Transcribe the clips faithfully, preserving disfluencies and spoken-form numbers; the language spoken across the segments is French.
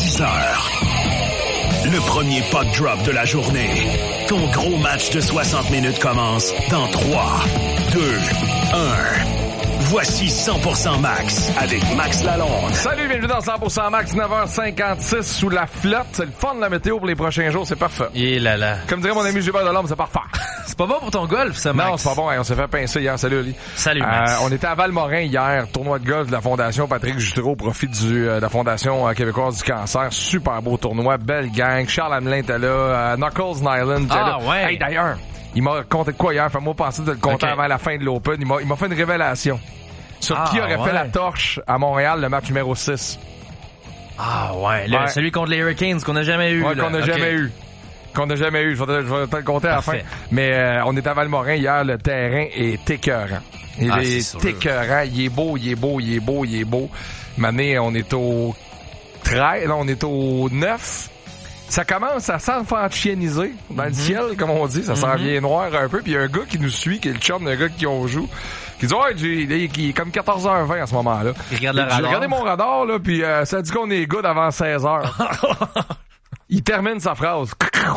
dix heures. Le premier puck drop de la journée. Ton gros match de soixante minutes commence dans trois, deux, un. Voici cent pour cent Max avec Max Lalonde. Salut, bienvenue dans cent pour cent Max, neuf heures cinquante-six sous la flotte. C'est le fun de la météo pour les prochains jours, c'est parfait. Et là là. Comme dirait mon ami Gilbert Delorme, c'est parfait. C'est pas bon pour ton golf, ça, Max? Non, c'est pas bon. Hey, on s'est fait pincer hier. Salut, Oli. Salut, Max. Euh, on était à Valmorin hier, tournoi de golf de la Fondation Patrick Jutereau au profit du, euh, de la Fondation euh, québécoise du cancer. Super beau tournoi, belle gang. Charles Hamelin était là, euh, Knuckles Nyland était ah, là. Ouais. Hey, d'ailleurs, il m'a conté de quoi hier? Fais-moi penser de le compter okay. avant la fin de l'Open. Il m'a, il m'a fait une révélation sur ah, qui aurait ouais. fait la torche à Montréal, le match numéro six. Ah ouais, le, ouais. celui contre les Hurricanes qu'on n'a jamais eu. Ouais, là. qu'on n'a okay. jamais eu. Qu'on n'a jamais eu. Je vais te, je vais te le compter à la fin. Parfait. Mais euh, on est à Valmorin hier, le terrain est écœurant. Il ah, est écœurant. Il est beau, il est beau, il est beau, il est beau. Mané, on est au treize, non, on est au neuf. Ça commence à s'enfanchieniser dans mm-hmm. le ciel, comme on dit. Ça mm-hmm. s'en vient noir un peu. Puis il y a un gars qui nous suit, qui est le chum d'un gars qui on joue, qui dit « Ouais, j'ai, il est comme quatorze heures vingt à ce moment-là. » Il regarde le radar. J'ai regardé mon radar, là, puis euh, ça dit qu'on est good avant seize heures. Il termine sa phrase.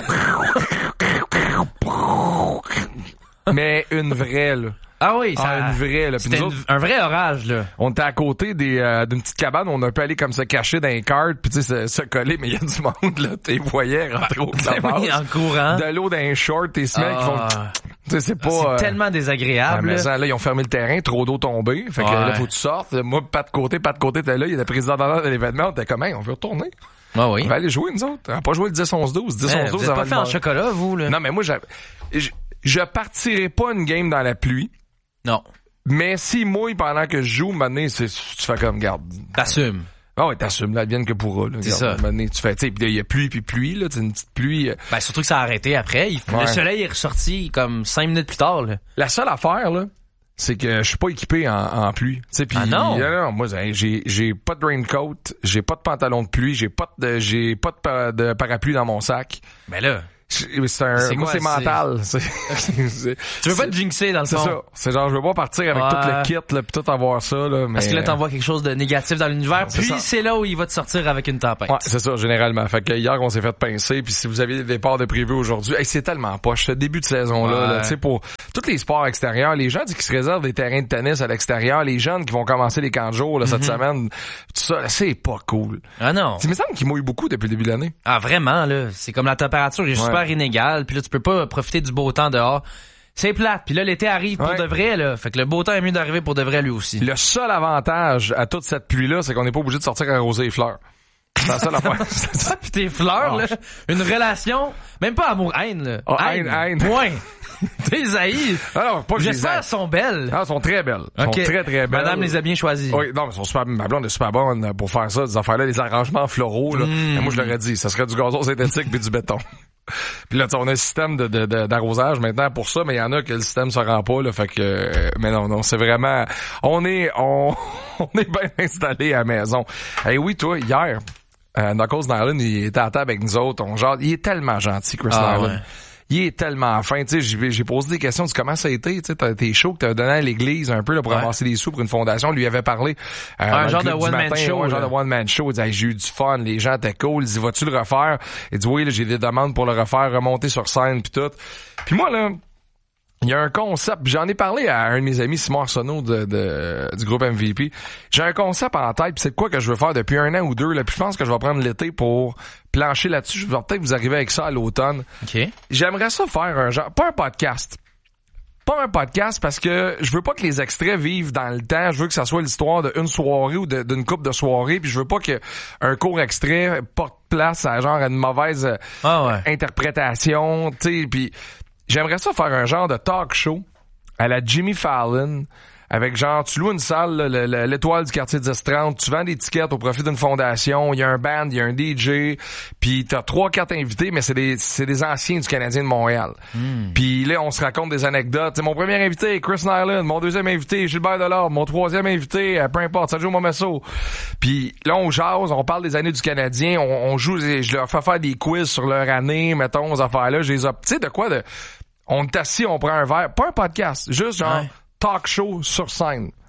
Mais une vraie, là. Ah oui, ça, ah, une vraie, là. Puis c'était nous autres, une, un vrai orage, là. On était à côté des, euh, d'une petite cabane où on a pu aller comme se cacher dans les cartes, puis tu sais, se, se coller, mais il y a du monde, là. Tu les voyais rentrer au ben oui, en courant. De l'eau dans les shorts, tes semaines ah. qui font... Tu sais, c'est pas... C'est euh, tellement désagréable. Ah, mais là, ils ont fermé le terrain, trop d'eau tombée. Fait que ouais. là, faut que tu sortes. Moi, pas de côté, pas de côté, t'es là. Il y a le président d'honneur de l'événement. On était comme, hey, on veut retourner. Ah oui. On va aller jouer, nous autres. On va pas jouer le dix onze douze. dix onze douze, vous êtes pas fait en chocolat, vous, là? Non, mais moi, je, je, je partirai pas une game dans la pluie. Non. Mais s'il mouille pendant que je joue, maintenant, c'est, tu fais comme, garde. T'assumes. Ah ouais, t'assumes, là, advienne que pourra, là. C'est garde, ça. Maintenant, tu fais, tu sais, pis il y a pluie puis pluie, là, c'est une petite pluie. Euh... Ben, surtout que ça a arrêté après. Il... Ouais. Le soleil est ressorti comme cinq minutes plus tard, là. La seule affaire, là, c'est que je suis pas équipé en, en pluie. T'sais, pis, ah non? non, non, moi, j'ai, j'ai pas de raincoat, j'ai pas de pantalon de pluie, j'ai pas de, j'ai pas de, de parapluie dans mon sac. Ben là. C'est un, c'est moi, quoi, c'est mental. C'est, c'est, tu veux pas te jinxer, dans le fond? C'est ça. C'est genre, je veux pas partir avec ouais. tout le kit, là, pis tout avoir ça, là, mais... Parce que là, t'envoies quelque chose de négatif dans l'univers, c'est puis ça. C'est là où il va te sortir avec une tempête. Ouais, c'est ça, généralement. Fait que hier, on s'est fait pincer, puis si vous avez des départs de prévu aujourd'hui, hey, c'est tellement poche, ce début de saison-là, ouais. là, tu sais, pour tous les sports extérieurs, les gens qui se réservent des terrains de tennis à l'extérieur, les jeunes qui vont commencer les camps de jour, là, mm-hmm. cette semaine, tout ça, là, c'est pas cool. Ah non. Il me semble qu'il mouille beaucoup depuis le début de l'année. Ah, vraiment, là. C'est comme la température est ouais. super inégale, puis là, tu peux pas profiter du beau temps dehors. C'est plate. Puis là, l'été arrive pour ouais. de vrai, là. Fait que le beau temps est mieux d'arriver pour de vrai, lui aussi. Le seul avantage à toute cette pluie-là, c'est qu'on n'est pas obligé de sortir arroser les fleurs. C'est la seule affaire. Puis tes fleurs, oh. là. Une relation, même pas amour-haine, là. Oh, haine, haine. Point. T'es haïs. Alors, pas j'espère qu'elles sont belles. Ah, elles sont très belles. Elles okay. sont très, très belles. Madame les a bien choisies. Oui, non, mais sont super, ma blonde est super bonne pour faire ça, des affaires-là, les arrangements floraux, là. Mm. Mais moi, je leur ai dit, ça serait du gazon synthétique puis du béton. Puis là, on a un système de, de, de, d'arrosage maintenant pour ça, mais il y en a que le système se rend pas, là, fait que, euh, mais non, non, c'est vraiment, on est, on, on est bien installé à la maison. Et hey, oui, toi, hier, euh, Knuckles Nyland, il était à table avec nous autres, on genre, il est tellement gentil, Chris ah, Nyland. Ouais. Il est tellement fin, tu sais, j'ai, j'ai posé des questions de comment ça a été, tu sais, t'as tes shows que t'as donné à l'église un peu là pour ouais. ramasser des sous pour une fondation, lui avait parlé euh, un genre de one matin, man show, un genre de one man show, il dit hey, j'ai eu du fun, les gens étaient cool, il dit vas-tu le refaire? Il dit oui, là, j'ai des demandes pour le refaire, remonter sur scène puis tout. Puis moi là, il y a un concept, j'en ai parlé à un de mes amis, Simon Arsenault de, de, du groupe M V P. J'ai un concept en tête, puis c'est de quoi que je veux faire depuis un an ou deux, là, puis je pense que je vais prendre l'été pour plancher là-dessus. Je vais peut-être vous arriver avec ça à l'automne. Okay. J'aimerais ça faire un genre, pas un podcast. Pas un podcast parce que je veux pas que les extraits vivent dans le temps. Je veux que ça soit l'histoire d'une soirée ou de, d'une couple de soirées. Puis je veux pas que un court extrait porte place à genre à une mauvaise ah ouais. interprétation. Tu sais, puis j'aimerais ça faire un genre de talk show à la Jimmy Fallon avec genre, tu loues une salle, là, le, le, l'étoile du quartier dix trente, tu vends des tickets au profit d'une fondation, il y a un band, il y a un D J, puis t'as trois, quatre invités, mais c'est des c'est des anciens du Canadien de Montréal. Mm. Puis là, on se raconte des anecdotes. T'sais, mon premier invité, Chris Nyland, mon deuxième invité, Gilbert Delorme, mon troisième invité, euh, peu importe, Sergio Momesso. Puis là, on jase, on parle des années du Canadien, on, on joue, je leur fais faire des quiz sur leur année, mettons, aux affaires-là, je les ai... Tu sais, de quoi de... On est assis, on prend un verre, pas un podcast, juste genre... Ouais. Talk show sur scène.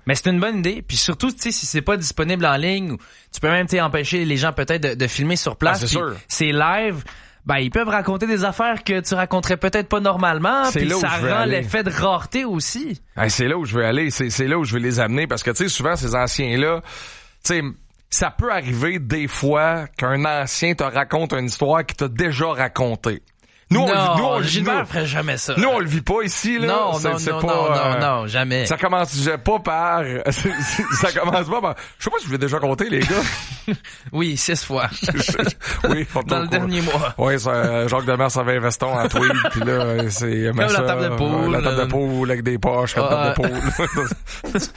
Mais c'est une bonne idée. Puis surtout, tu sais, si c'est pas disponible en ligne, tu peux même, tu sais, empêcher les gens peut-être de, de filmer sur place. Ah, c'est sûr. C'est live. Ben, ils peuvent raconter des affaires que tu raconterais peut-être pas normalement. Puis ça rend l'effet de rareté aussi. Hey, c'est là où je veux aller. C'est, c'est là où je veux les amener. Parce que, tu sais, souvent, ces anciens-là, tu sais, ça peut arriver des fois qu'un ancien te raconte une histoire qu'il t'a déjà racontée. Nous, non, on, nous, on, Gilbert nous, ferait jamais ça. Nous, on le vit pas ici, là. Non, c'est, non, c'est non, pas, non, euh, non, non, jamais. Ça commence pas par... ça commence pas par... Je sais pas si je vous l'ai déjà compté, les gars. Oui, six fois. Oui, dans le dernier mois. Oui, c'est euh, Jacques Demers avait un veston en tweed, puis là, c'est... Comme ça, la table de poule. La table de poule avec des poches, la ah, table de poule.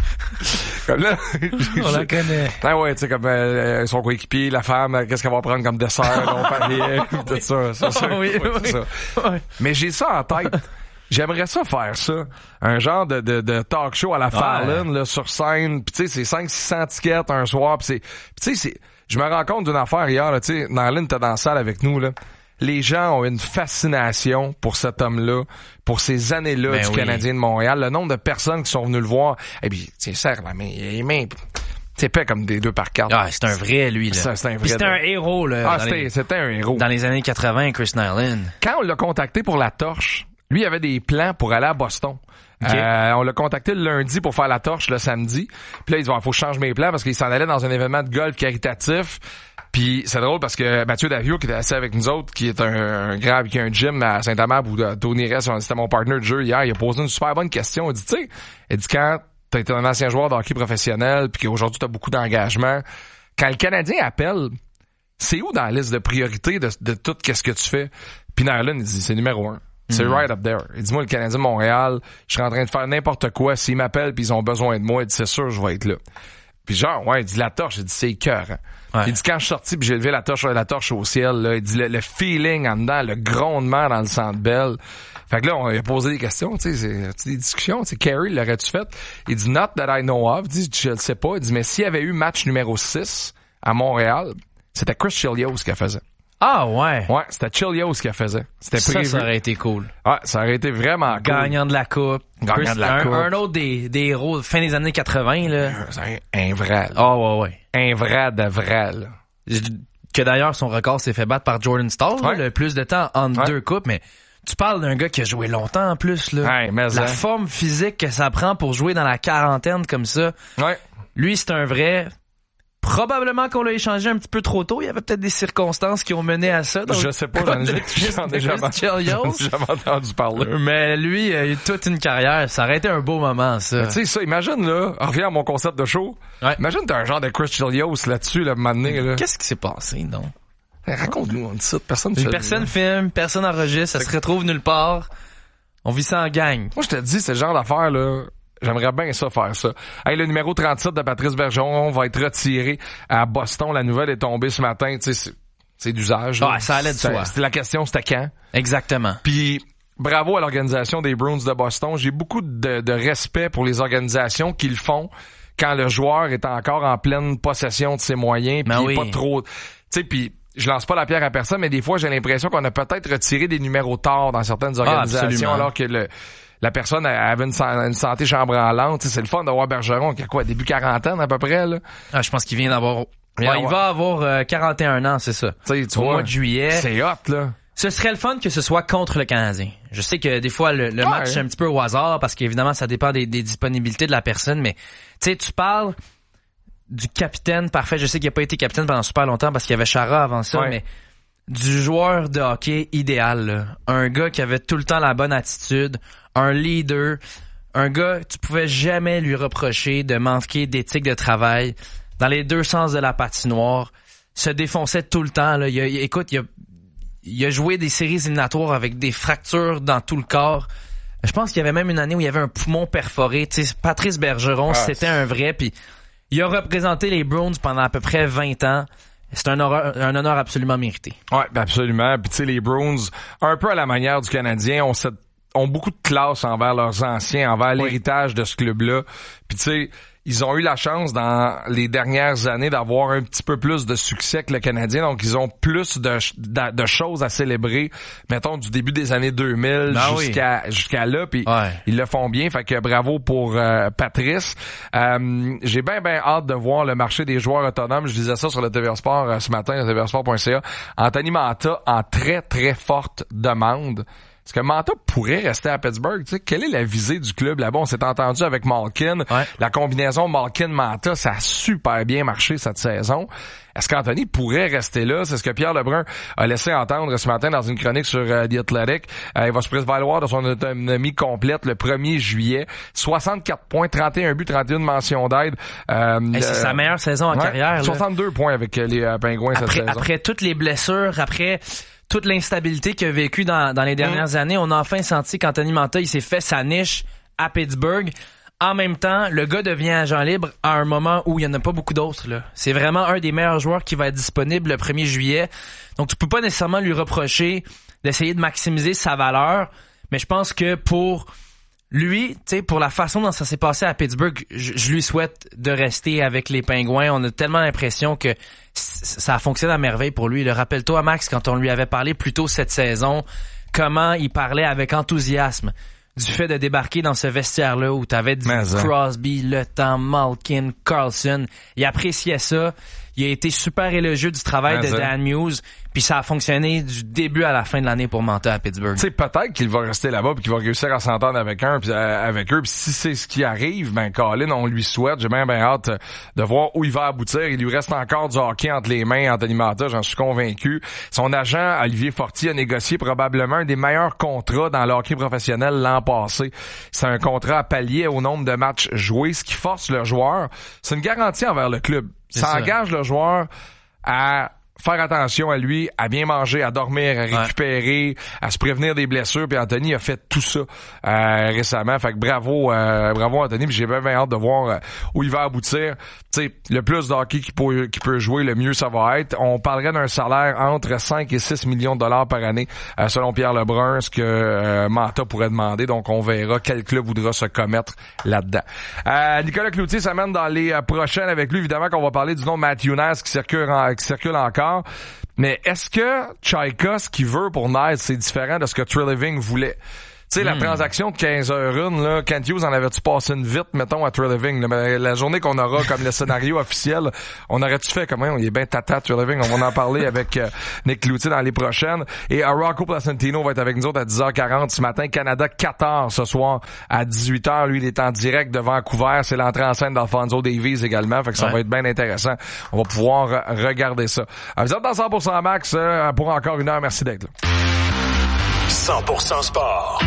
Comme là... On la connaît. Ah ouais, tu sais, comme euh, son coéquipier, la femme, qu'est-ce qu'elle va prendre comme dessert, là, on parlait, tout ça, c'est ça. Oui, ouais, oui. ça. Ouais. Mais j'ai ça en tête. J'aimerais ça faire ça. Un genre de, de, de talk show à la Fallon, là, sur scène. Pis tu sais, c'est cinq six cents tickets un soir. Pis c'est, tu sais, c'est, je me rends compte d'une affaire hier, là, tu sais, Nalin t'es dans la salle avec nous, là. Les gens ont une fascination pour cet homme-là, pour ces années-là ben du oui. Canadien de Montréal. Le nombre de personnes qui sont venues le voir. Et puis, tiens, serre la main, les mains, c'est pas comme des deux par quatre. Ah, c'est un vrai, lui, là. C'est, c'est un vrai. Puis c'était un héros, là. Ah, c'était, les, c'était un héros. Dans les années quatre-vingts, Chris Nilan. Quand on l'a contacté pour la torche, lui, il avait des plans pour aller à Boston. Okay. Euh, on l'a contacté le lundi pour faire la torche le samedi. Puis là, il dit, il faut que je change mes plans parce qu'il s'en allait dans un événement de golf caritatif. Puis c'est drôle parce que Mathieu Davio, qui était assis avec nous autres, qui est un, un grand, qui a un gym à Saint-Amand où Tony Rest, c'était mon partner de jeu hier, il a posé une super bonne question. Il dit, tu sais, il dit, quand t'as été un ancien joueur de hockey professionnel puis qu'aujourd'hui t'as beaucoup d'engagement, quand le Canadien appelle, c'est où dans la liste de priorité de, de tout qu'est-ce que tu fais? Puis Nyland, il dit, c'est numéro un. C'est mm-hmm. right up there. Il dit, moi, le Canadien de Montréal, je serais en train de faire n'importe quoi. S'ils m'appellent pis ils ont besoin de moi, il dit, c'est sûr, je vais être là. Puis genre, ouais, il dit, la torche, il dit, c'est cœur. Hein. Ouais. Il dit, quand je suis sorti pis j'ai levé la torche, la torche au ciel, là, il dit, le, le feeling en dedans, le grondement dans le Centre Bell. Fait que là, on a posé des questions, tu sais, c'est des discussions. Tu sais, Carey, l'aurais-tu fait? Il dit, not that I know of. Il dit, je le sais pas. Il dit, mais s'il y avait eu match numéro six à Montréal, c'était Chris Chelios qui a faisait. Ah ouais? Ouais, c'était Chelios qui a faisait. C'était ça, prévu. Ça aurait été cool. Ouais, ça aurait été vraiment cool. Gagnant de la coupe. Gagnant de la un, coupe. Un autre des, des héros fin des années quatre-vingts, là. C'est un, un vrai. Ah ouais, ouais. Un vrai de vrai, là. Que d'ailleurs, son record s'est fait battre par Jordan Staal, ouais. là, le plus de temps entre ouais. deux coupes, mais tu parles d'un gars qui a joué longtemps en plus, là. Ouais, mais la hein. forme physique que ça prend pour jouer dans la quarantaine comme ça. Ouais. Lui, c'est un vrai. Probablement qu'on l'a échangé un petit peu trop tôt. Il y avait peut-être des circonstances qui ont mené à ça. Donc, je sais pas, j'en ai, j'en ai jamais, j'en ai jamais entendu parler. Mais lui, il a eu toute une carrière. Ça aurait été un beau moment, ça. Tu sais, ça, imagine, là, on revient à mon concept de show. Ouais. Imagine t'as un genre de Chris Chelios là-dessus, là, maintenant, là. Qu'est-ce qui s'est passé, non? Hey, raconte-nous, on dit ça, personne ne Personne filme, personne enregistre, ça se retrouve nulle part. On vit ça en gang. Moi, je te dis, c'est le genre d'affaire, là. J'aimerais bien ça, faire ça. Hey, le numéro trente-sept de Patrice Bergeron va être retiré à Boston. La nouvelle est tombée ce matin. Tu sais, c'est, c'est d'usage. Ah, ça allait de soi. C'était la question, c'était quand? Exactement. Puis, bravo à l'organisation des Bruins de Boston. J'ai beaucoup de, de respect pour les organisations qui le font quand le joueur est encore en pleine possession de ses moyens. Puis, oui. pas trop... Tu sais, puis... Je lance pas la pierre à personne, mais des fois, j'ai l'impression qu'on a peut-être retiré des numéros tard dans certaines organisations, ah, alors que le, la personne avait une, une santé chambranlante. C'est le fun d'avoir Bergeron qui a quoi, début quarantaine à peu près, là? Ah, je pense qu'il vient d'avoir... Il, ouais, il va avoir euh, quarante et un ans, c'est ça. Tu Au vois, mois de juillet. C'est hot, là. Ce serait le fun que ce soit contre le Canadien. Je sais que des fois, le, le ouais. match est un petit peu au hasard parce qu'évidemment, ça dépend des, des disponibilités de la personne, mais tu sais, tu parles du capitaine parfait. Je sais qu'il n'a pas été capitaine pendant super longtemps parce qu'il y avait Chara avant ça, ouais. mais du joueur de hockey idéal, là. Un gars qui avait tout le temps la bonne attitude, un leader, un gars, tu pouvais jamais lui reprocher de manquer d'éthique de travail dans les deux sens de la patinoire, se défonçait tout le temps, là. Il a, il, écoute, il a, il a joué des séries éliminatoires avec des fractures dans tout le corps. Je pense qu'il y avait même une année où il y avait un poumon perforé. Tu sais, Patrice Bergeron, ah, c'était c'est... un vrai, puis il a représenté les Bruins pendant à peu près vingt ans. C'est un honneur, un honneur absolument mérité. Ouais, absolument. Puis tu sais, les Bruins, un peu à la manière du Canadien, ont, cette, ont beaucoup de classe envers leurs anciens, envers oui. l'héritage de ce club-là. Puis tu sais, ils ont eu la chance dans les dernières années d'avoir un petit peu plus de succès que le Canadien. Donc, ils ont plus de, de, de choses à célébrer, mettons, du début des années deux mille ben jusqu'à oui. jusqu'à là. Puis ouais. ils le font bien. Fait que bravo pour euh, Patrice. Euh, j'ai bien, bien hâte de voir le marché des joueurs autonomes. Je disais ça sur le T V R Sport euh, ce matin, le T V R sport point C A. Anthony Mantha en très, très forte demande. Est-ce que Mantha pourrait rester à Pittsburgh? Tu sais, quelle est la visée du club là-bas? On s'est entendu avec Malkin. Ouais. La combinaison Malkin-Mantha, ça a super bien marché cette saison. Est-ce qu'Anthony pourrait rester là? C'est ce que Pierre Lebrun a laissé entendre ce matin dans une chronique sur uh, The Athletic. Euh, il va se prévaloir de son autonomie complète le premier juillet. soixante-quatre points, trente et un buts, trente et une mentions d'aide. Euh, hey, c'est euh, sa meilleure saison en ouais, carrière. soixante-deux là. Points avec les euh, Pingouins après, cette saison. Après toutes les blessures, après toute l'instabilité qu'il a vécue dans, dans les dernières mmh. années, on a enfin senti qu'Anthony Mantha, il s'est fait sa niche à Pittsburgh. En même temps, le gars devient agent libre à un moment où il n'y en a pas beaucoup d'autres. Là. C'est vraiment un des meilleurs joueurs qui va être disponible le premier juillet. Donc, tu peux pas nécessairement lui reprocher d'essayer de maximiser sa valeur. Mais je pense que pour lui, tu sais, pour la façon dont ça s'est passé à Pittsburgh, je, je lui souhaite de rester avec les Pingouins. On a tellement l'impression que ça a fonctionné à merveille pour lui. Le rappelle-toi, Max, quand on lui avait parlé plus tôt cette saison, comment il parlait avec enthousiasme du fait de débarquer dans ce vestiaire-là où t'avais du Crosby, Le Temps, Malkin, Carlson. Il appréciait ça. Il a été super élogieux du travail Mais de Dan Muse. Puis ça a fonctionné du début à la fin de l'année pour Mantha à Pittsburgh. Tu sais, peut-être qu'il va rester là-bas puis qu'il va réussir à s'entendre avec un puis euh, avec eux. Puis si c'est ce qui arrive, ben Colin, on lui souhaite. J'ai bien bien hâte de voir où il va aboutir. Il lui reste encore du hockey entre les mains, Anthony Mantha, j'en suis convaincu. Son agent, Olivier Fortier, a négocié probablement un des meilleurs contrats dans le hockey professionnel l'an passé. C'est un contrat à pallier au nombre de matchs joués, ce qui force le joueur. C'est une garantie envers le club. Ça, ça engage le joueur à faire attention à lui, à bien manger, à dormir, à récupérer, ouais. à se prévenir des blessures. Puis Anthony a fait tout ça euh, récemment. Fait que bravo, euh, bravo Anthony. Puis j'ai bien, bien hâte de voir euh, où il va aboutir. Tu sais, le plus de hockey qu'il peut, qu'il peut jouer, le mieux ça va être. On parlerait d'un salaire entre cinq et six millions de dollars par année, euh, selon Pierre Lebrun, ce que euh, Mantha pourrait demander. Donc on verra quel club voudra se commettre là-dedans. Euh, Nicolas Cloutier s'amène dans les euh, prochaines avec lui. Évidemment qu'on va parler du nom de Matthew Knies qui circule, en, qui circule encore. Mais est-ce que Chaika, ce qu'il veut pour Knies, c'est différent de ce que Treliving voulait? Tu sais, mm. la transaction de quinze heures une, là, Kent Hughes en avait-tu passé une vite, mettons, à Treliving? La, la journée qu'on aura comme le scénario officiel, on aurait-tu fait comment? On est bien tata, Treliving. On va en parler avec euh, Nick Cloutier dans les prochaines. Et uh, Rocco Placentino va être avec nous autres à dix heures quarante ce matin. Canada-Qatar ce soir à dix-huit heures. Lui, il est en direct de Vancouver. C'est l'entrée en scène d'Alfonso Davies également. Fait que ça ouais. va être bien intéressant. On va pouvoir euh, regarder ça. Alors, vous êtes dans cent pour cent Max euh, pour encore une heure. Merci d'être là. cent pour cent Sport.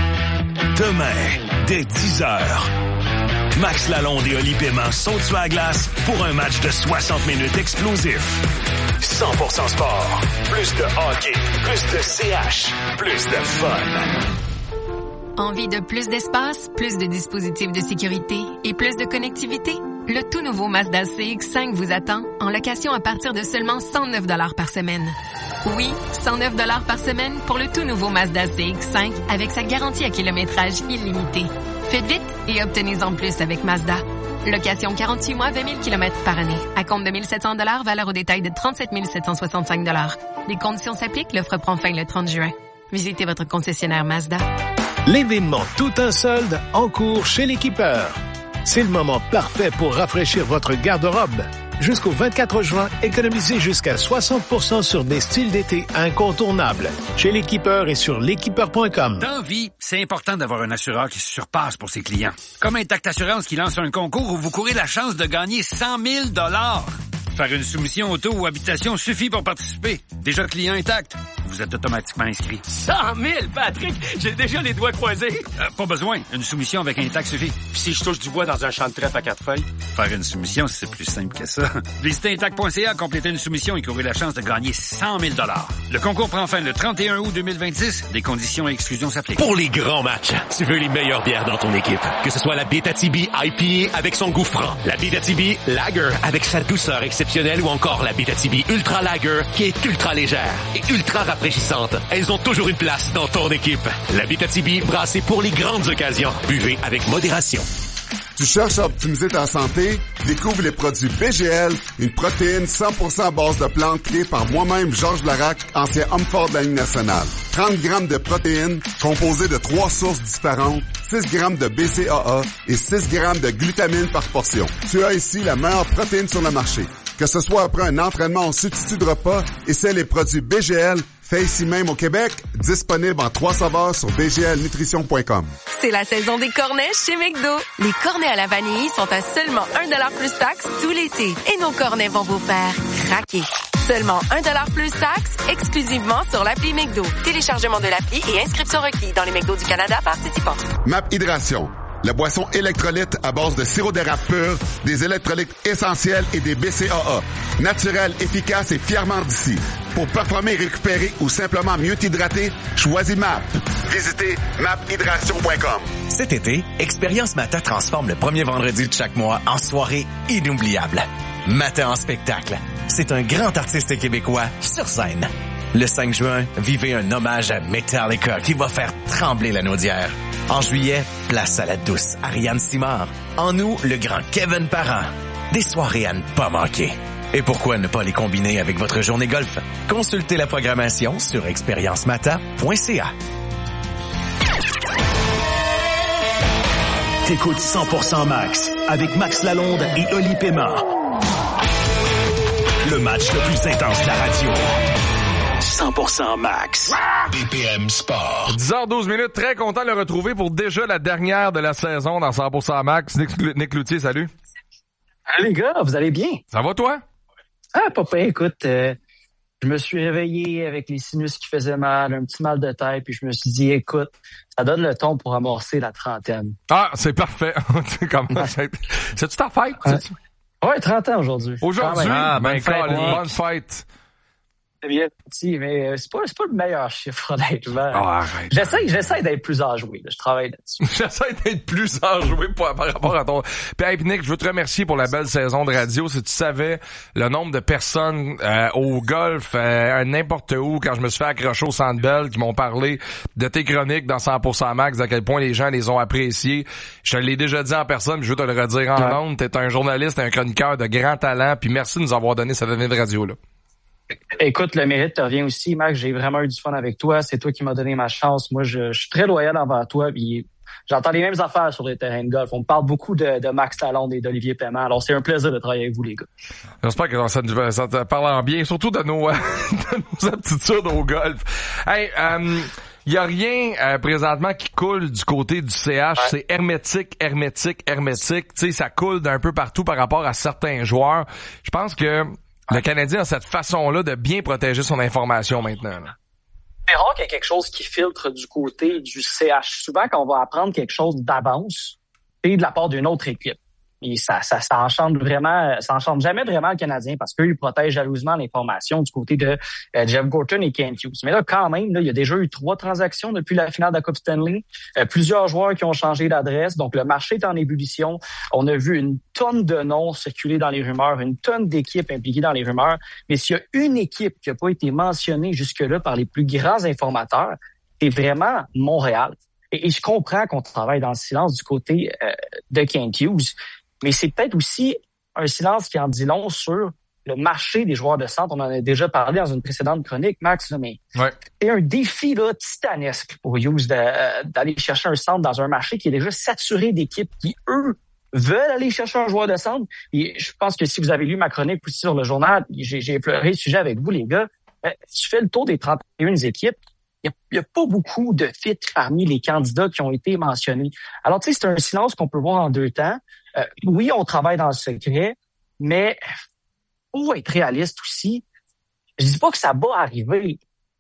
Demain, dès dix heures, Max Lalonde et Oli Paiement sont sur la glace pour un match de soixante minutes explosif. cent pour cent Sport. Plus de hockey, plus de C H, plus de fun. Envie de plus d'espace, plus de dispositifs de sécurité et plus de connectivité? Le tout nouveau Mazda C X cinq vous attend en location à partir de seulement cent neuf dollars par semaine. Oui, cent neuf dollars par semaine pour le tout nouveau Mazda C X cinq avec sa garantie à kilométrage illimité. Faites vite et obtenez-en plus avec Mazda. Location quarante-huit mois, vingt mille kilomètres par année. À compte de mille sept cents dollars, valeur au détail de trente-sept mille sept cent soixante-cinq dollars. Les conditions s'appliquent, l'offre prend fin le trente juin. Visitez votre concessionnaire Mazda. L'événement Tout un solde en cours chez l'Équipeur. C'est le moment parfait pour rafraîchir votre garde-robe. Jusqu'au vingt-quatre juin, économisez jusqu'à soixante pour cent sur des styles d'été incontournables. Chez l'Équipeur et sur l'équipeur point com. Dans vie, c'est important d'avoir un assureur qui se surpasse pour ses clients. Comme Intact Assurance qui lance un concours où vous courez la chance de gagner cent mille dollars. Faire une soumission auto ou habitation suffit pour participer. Déjà client Intact, vous êtes automatiquement inscrit. cent mille, Patrick! J'ai déjà les doigts croisés. Euh, pas besoin. Une soumission avec Intact suffit. Puis si je touche du bois dans un champ de trèfle à quatre feuilles? Faire une soumission, c'est plus simple que ça. Visitez Intact point C A, complétez une soumission et courez la chance de gagner cent mille dollars. Le concours prend fin le trente et un août deux mille vingt-six. Des conditions et exclusions s'appliquent. Pour les grands matchs, tu veux les meilleures bières dans ton équipe. Que ce soit la Abitibi I P A avec son goût franc, la Abitibi Lager avec sa douceur exceptionnelle ou encore la Abitibi Ultra Lager qui est ultra légère et ultra rafraîchissante. Elles ont toujours une place dans ton équipe. La Abitibi brassée pour les grandes occasions. Buvez avec modération. Tu cherches à optimiser ta santé? Découvre les produits B G L, une protéine cent pour cent à base de plantes créée par moi-même, Georges Larac, ancien homme fort de la Ligue nationale. trente grammes de protéines composées de trois sources différentes, six grammes de B C A A et six grammes de glutamine par portion. Tu as ici la meilleure protéine sur le marché. Que ce soit après un entraînement en substitut de repas, essaie les produits B G L, fait ici même au Québec, disponible en trois saveurs sur b g l nutrition point com. C'est la saison des cornets chez McDo. Les cornets à la vanille sont à seulement un dollar plus taxe tout l'été. Et nos cornets vont vous faire craquer. Seulement un dollar plus taxe, exclusivement sur l'appli McDo. Téléchargement de l'appli et inscription requis dans les McDo du Canada participants. Map Hydration, la boisson électrolyte à base de sirop d'érable pur, des électrolytes essentiels et des B C A A. Naturel, efficace et fièrement d'ici. Pour performer, récupérer ou simplement mieux t'hydrater, choisis M A P. Visitez map hydration point com. Cet été, Expérience Mata transforme le premier vendredi de chaque mois en soirée inoubliable. Mata en spectacle. C'est un grand artiste québécois sur scène. Le cinq juin, vivez un hommage à Metallica qui va faire trembler la Naudière. En juillet, place à la douce Ariane Simard. En août, le grand Kevin Parent. Des soirées à ne pas manquer. Et pourquoi ne pas les combiner avec votre journée golf? Consultez la programmation sur expérience mata point c a. T'écoutes cent pour cent Max avec Max Lalonde et Oli Pema. Le match le plus intense de la radio. cent pour cent Max. B P M Sport. dix heures douze minutes, très content de le retrouver pour déjà la dernière de la saison dans cent pour cent Max. Nick, Nick Cloutier, salut. Salut les gars, vous allez bien? Ça va toi? Ah, papa, écoute, euh, je me suis réveillé avec les sinus qui faisaient mal, un petit mal de tête, puis je me suis dit, écoute, ça donne le ton pour amorcer la trentaine. Ah, c'est parfait. Comment c'est... C'est-tu ta fête? Ouais, ouais trente ans aujourd'hui. Aujourd'hui? Ah, ben, bonne fête. Bonne fête. C'est bien petit, mais c'est pas, c'est pas le meilleur chiffre, honnêtement. Oh, arrête. J'essaie, j'essaie d'être plus enjoué, là. Je travaille là-dessus. J'essaie d'être plus enjoué par, par rapport à ton... Puis, hey, Nick, je veux te remercier pour la belle saison de radio. Si tu savais le nombre de personnes euh, au golf, euh, n'importe où, quand je me suis fait accrocher au Centre Bell, qui m'ont parlé de tes chroniques dans cent pour cent Max, à quel point les gens les ont appréciés. Je te l'ai déjà dit en personne, mais je veux te le redire en ouais. ondes. T'es un journaliste, un chroniqueur de grand talent, puis merci de nous avoir donné cette année de radio-là. Écoute, le mérite te revient aussi, Max. J'ai vraiment eu du fun avec toi. C'est toi qui m'as donné ma chance. Moi, je, je suis très loyal envers toi. Puis j'entends les mêmes affaires sur les terrains de golf. On me parle beaucoup de, de Max Lalonde et d'Olivier Paiement. Alors, c'est un plaisir de travailler avec vous, les gars. J'espère que ça, ça te parle en bien, surtout de nos, de nos aptitudes au golf. Hey, euh, il y a rien euh, présentement qui coule du côté du C H. Ouais. C'est hermétique, hermétique, hermétique. Tu sais, ça coule d'un peu partout par rapport à certains joueurs. Je pense que le Canadien a cette façon-là de bien protéger son information maintenant. Là. C'est rare qu'il y ait quelque chose qui filtre du côté du C H. Souvent, quand on va apprendre quelque chose d'avance, c'est de la part d'une autre équipe. Et ça, ça, ça enchante vraiment, ça enchante jamais vraiment le Canadien parce qu'eux, ils protègent jalousement l'information du côté de euh, Jeff Gorton et Kent Hughes. Mais là, quand même, là, il y a déjà eu trois transactions depuis la finale de la Coupe Stanley. Euh, plusieurs joueurs qui ont changé d'adresse. Donc, le marché est en ébullition. On a vu une tonne de noms circuler dans les rumeurs, une tonne d'équipes impliquées dans les rumeurs. Mais s'il y a une équipe qui n'a pas été mentionnée jusque-là par les plus grands informateurs, c'est vraiment Montréal. Et, et je comprends qu'on travaille dans le silence du côté euh, de Kent Hughes. Mais c'est peut-être aussi un silence qui en dit long sur le marché des joueurs de centre. On en a déjà parlé dans une précédente chronique, Max, là, mais ouais. c'est un défi là, titanesque pour Hughes de, euh, d'aller chercher un centre dans un marché qui est déjà saturé d'équipes qui, eux, veulent aller chercher un joueur de centre. Et je pense que si vous avez lu ma chronique aussi sur le journal, j'ai, j'ai pleuré le sujet avec vous, les gars. Euh, si tu fais le tour des trente et une équipes, il n'y a, a pas beaucoup de fit parmi les candidats qui ont été mentionnés. Alors, tu sais, c'est un silence qu'on peut voir en deux temps. Euh, oui, on travaille dans le secret, mais faut être réaliste aussi. Je dis pas que ça va arriver.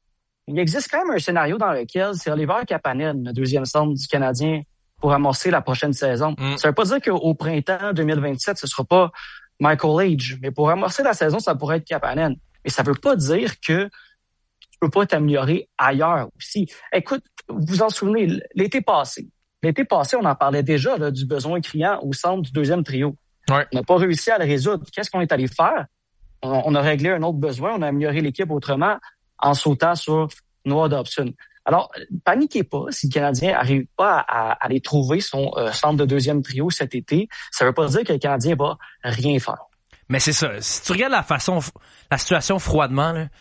Il existe quand même un scénario dans lequel c'est Oliver Kapanen, le deuxième centre du Canadien, pour amorcer la prochaine saison. Mm. Ça veut pas dire qu'au printemps deux mille vingt-sept, ce sera pas Michael Age, mais pour amorcer la saison, ça pourrait être Kapanen. Mais ça veut pas dire que tu peux pas t'améliorer ailleurs aussi. Écoute, vous vous en souvenez, l'été passé, L'été passé, on en parlait déjà là, du besoin criant au centre du deuxième trio. Ouais. On n'a pas réussi à le résoudre. Qu'est-ce qu'on est allé faire? On, on a réglé un autre besoin. On a amélioré l'équipe autrement en sautant sur Noah Dobson. Alors, paniquez pas si le Canadien n'arrive pas à, à aller trouver son euh, centre de deuxième trio cet été. Ça veut pas dire que le Canadien va rien faire. Mais c'est ça. Si tu regardes la façon, la situation froidement, là,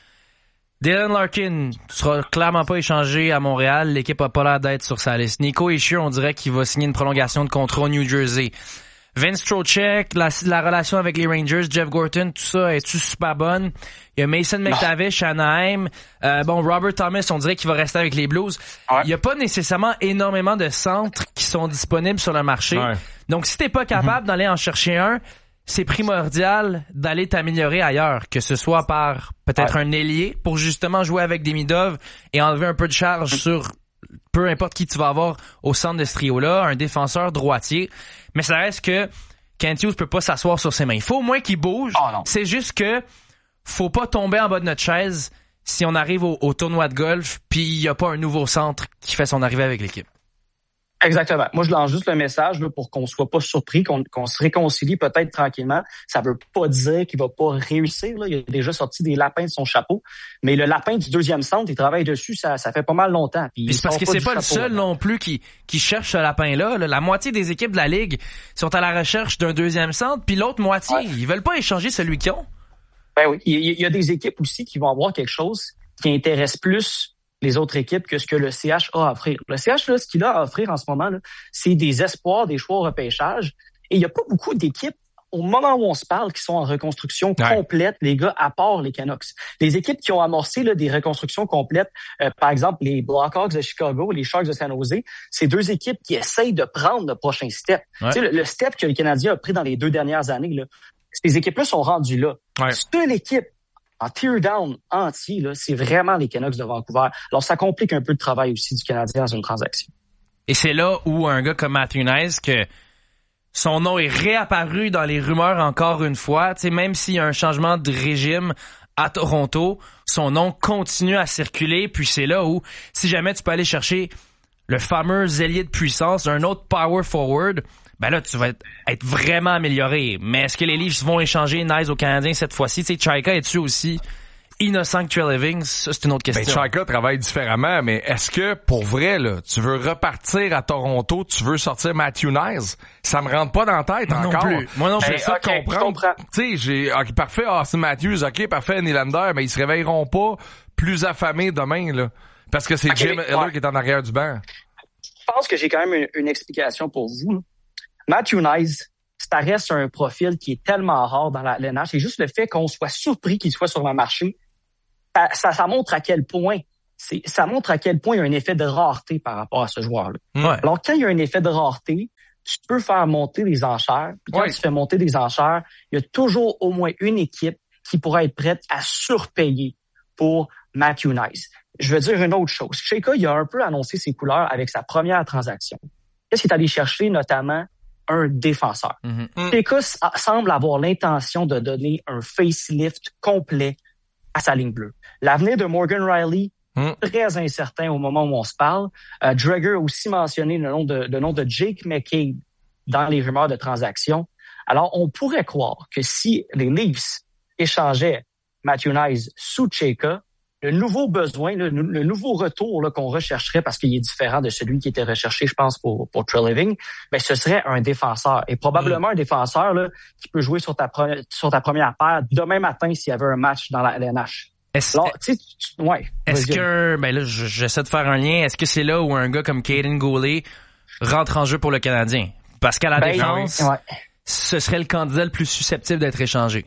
Dylan Larkin ne sera clairement pas échangé à Montréal. L'équipe a pas l'air d'être sur sa liste. Nico Hischier, on dirait qu'il va signer une prolongation de contrat au New Jersey. Vince Trocheck, la, la relation avec les Rangers, Jeff Gorton, tout ça, est-tu super bonne? Il y a Mason McTavish, Anaheim. Euh, bon, Robert Thomas, on dirait qu'il va rester avec les Blues. Ouais. Il n'y a pas nécessairement énormément de centres qui sont disponibles sur le marché. Ouais. Donc, si t'es pas capable mm-hmm. d'aller en chercher un, c'est primordial d'aller t'améliorer ailleurs, que ce soit par peut-être ouais. un ailier pour justement jouer avec Demidov et enlever un peu de charge sur peu importe qui tu vas avoir au centre de ce trio-là, un défenseur droitier. Mais ça reste que Kent Hughes peut pas s'asseoir sur ses mains. Il faut au moins qu'il bouge. Oh c'est juste que faut pas tomber en bas de notre chaise si on arrive au, au tournoi de golf puis il y a pas un nouveau centre qui fait son arrivée avec l'équipe. Exactement. Moi, je lance juste le message là, pour qu'on soit pas surpris, qu'on, qu'on se réconcilie peut-être tranquillement. Ça veut pas dire qu'il va pas réussir. Là. Il a déjà sorti des lapins de son chapeau. Mais le lapin du deuxième centre, il travaille dessus, ça, ça fait pas mal longtemps. Puis Puis c'est parce que pas c'est pas le seul non plus qui, qui cherche ce lapin-là. Là. La moitié des équipes de la Ligue sont à la recherche d'un deuxième centre, puis l'autre moitié, ouais. ils veulent pas échanger celui qu'ils ont. Ben oui. Il y, il y a des équipes aussi qui vont avoir quelque chose qui intéresse plus les autres équipes que ce que le C H a à offrir. Le C H, là, ce qu'il a à offrir en ce moment, là, c'est des espoirs, des choix au repêchage. Et il n'y a pas beaucoup d'équipes, au moment où on se parle, qui sont en reconstruction ouais. complète, les gars, à part les Canucks. Les équipes qui ont amorcé là, des reconstructions complètes, euh, par exemple, les Blackhawks de Chicago, les Sharks de San Jose, c'est deux équipes qui essayent de prendre le prochain step. Ouais. Tu sais, le, le step que le Canadien a pris dans les deux dernières années, là, ces équipes-là sont rendues là. Ouais. Seule équipe en tear-down entier, là, c'est vraiment les Canucks de Vancouver. Alors, ça complique un peu le travail aussi du Canadien dans une transaction. Et c'est là où un gars comme Matthew Knies, que son nom est réapparu dans les rumeurs encore une fois, tu sais, même s'il y a un changement de régime à Toronto, son nom continue à circuler, puis c'est là où, si jamais tu peux aller chercher le fameux ailier de puissance, un autre power forward, ben là, tu vas être, être vraiment amélioré. Mais est-ce que les Leafs vont échanger Knies aux Canadiens cette fois-ci? Tu sais, Chaika, es-tu aussi innocent que Treliving? Ça, c'est une autre question. Ben, Chaika travaille différemment, mais est-ce que, pour vrai, là, tu veux repartir à Toronto, tu veux sortir Matthew Knies? Ça me rentre pas dans la tête Moi encore. Non plus. Moi non plus. J'ai ça okay, comprendre. Tu sais, j'ai, ok, parfait, Austin Matthews, ok, parfait, Nylander, mais ils se réveilleront pas plus affamés demain, là. Parce que c'est okay, Jim Heller ouais. qui est en arrière du banc. Je pense que j'ai quand même une, une explication pour vous, là. Matthew Knies, ça reste un profil qui est tellement rare dans la N H. C'est juste le fait qu'on soit surpris qu'il soit sur le marché. Ça, ça, ça montre à quel point, c'est, ça montre à quel point il y a un effet de rareté par rapport à ce joueur-là. Ouais. Alors, quand il y a un effet de rareté, tu peux faire monter les enchères. Puis quand ouais. tu fais monter des enchères, il y a toujours au moins une équipe qui pourrait être prête à surpayer pour Matthew Knies. Je veux dire une autre chose. Chaika, il a un peu annoncé ses couleurs avec sa première transaction. Qu'est-ce qu'il est allé chercher, notamment un défenseur. Mm-hmm. Chaika semble avoir l'intention de donner un facelift complet à sa ligne bleue. L'avenir de Morgan Rielly, mm. très incertain au moment où on se parle. Euh, Drager a aussi mentionné le nom de, le nom de Jake McCabe dans les rumeurs de transaction. Alors, on pourrait croire que si les Leafs échangeaient Matthew Knies sous Chaika, le nouveau besoin, le, le nouveau retour là, qu'on rechercherait, parce qu'il est différent de celui qui était recherché, je pense, pour, pour Treliving, ben, ce serait un défenseur. Et probablement mmh. un défenseur là, qui peut jouer sur ta, pre- sur ta première paire demain matin s'il y avait un match dans la L N H. Est-ce, Alors, tu, tu, ouais, est-ce que, ben là, j'essaie de faire un lien, est-ce que c'est là où un gars comme Caden Goulet rentre en jeu pour le Canadien? Parce qu'à la ben, défense, ouais. ce serait le candidat le plus susceptible d'être échangé.